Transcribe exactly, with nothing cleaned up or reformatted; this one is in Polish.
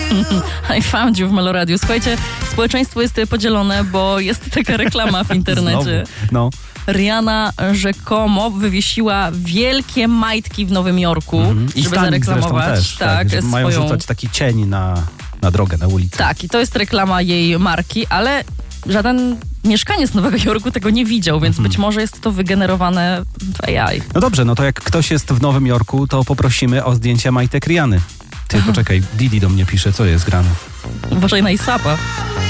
I found you w Meloradiu. Słuchajcie, społeczeństwo jest podzielone, bo jest taka reklama w internecie. Znowu, no. Rihanna rzekomo wywiesiła wielkie majtki w Nowym Jorku, Mhm. I żeby Stanik zareklamować. też, tak, tak, że mają swoją... rzucać taki cień na, na drogę, na ulicę. Tak, i to jest reklama jej marki, ale żaden mieszkaniec Nowego Jorku tego nie widział, więc Mhm. być może jest to wygenerowane w A I. No dobrze, no to jak ktoś jest w Nowym Jorku, to poprosimy o zdjęcie majtek Rihanny. Ty, poczekaj, Didi do mnie pisze, co jest grane. Uważaj na Isapa.